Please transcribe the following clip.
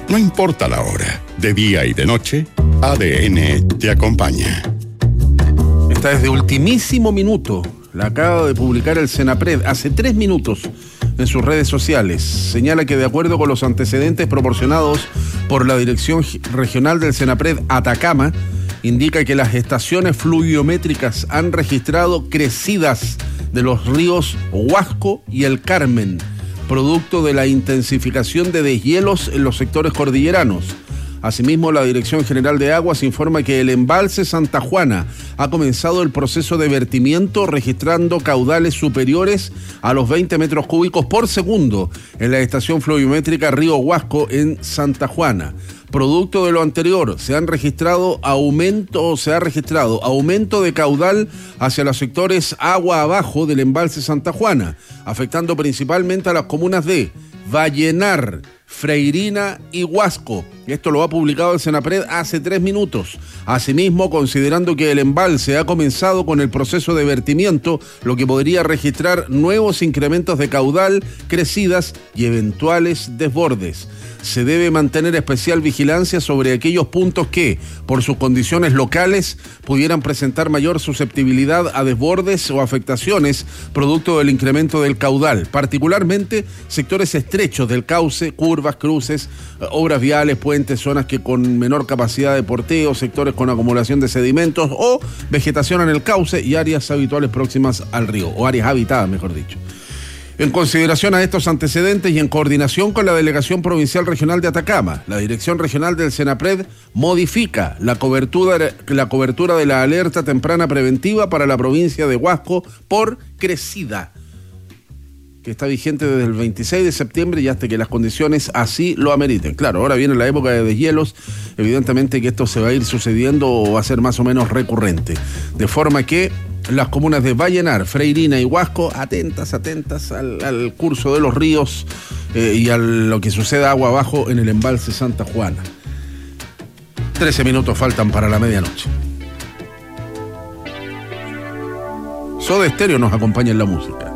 No importa la hora, de día y de noche, ADN te acompaña. Esta es de ultimísimo minuto. La acaba de publicar el Senapred hace 3 minutos en sus redes sociales. Señala que de acuerdo con los antecedentes proporcionados por la Dirección Regional del Senapred Atacama, indica que las estaciones fluviométricas han registrado crecidas de los ríos Huasco y el Carmen, producto de la intensificación de deshielos en los sectores cordilleranos. Asimismo, la Dirección General de Aguas informa que el embalse Santa Juana ha comenzado el proceso de vertimiento, registrando caudales superiores a los 20 metros cúbicos por segundo en la estación fluviométrica Río Huasco en Santa Juana. Producto de lo anterior, se ha registrado aumento de caudal hacia los sectores agua abajo del embalse Santa Juana, afectando principalmente a las comunas de Vallenar, Freirina y Huasco. Esto lo ha publicado el Senapred hace 3 minutos. Asimismo, considerando que el embalse ha comenzado con el proceso de vertimiento, lo que podría registrar nuevos incrementos de caudal, crecidas y eventuales desbordes. Se debe mantener especial vigilancia sobre aquellos puntos que, por sus condiciones locales, pudieran presentar mayor susceptibilidad a desbordes o afectaciones producto del incremento del caudal, particularmente sectores estrechos del cauce, curvas, cruces, obras viales, puentes, zonas que con menor capacidad de porteo, sectores con acumulación de sedimentos o vegetación en el cauce y áreas habituales próximas al río, o áreas habitadas, mejor dicho. En consideración a estos antecedentes y en coordinación con la Delegación Provincial Regional de Atacama, la Dirección Regional del Senapred modifica la cobertura de la alerta temprana preventiva para la provincia de Huasco por crecida, que está vigente desde el 26 de septiembre y hasta que las condiciones así lo ameriten. Claro, ahora viene la época de deshielos, evidentemente que esto se va a ir sucediendo o va a ser más o menos recurrente, de forma que las comunas de Vallenar, Freirina y Huasco, atentas al curso de los ríos y a lo que suceda agua abajo en el embalse Santa Juana. 13 minutos faltan para la medianoche. Soda Stereo nos acompaña en la música.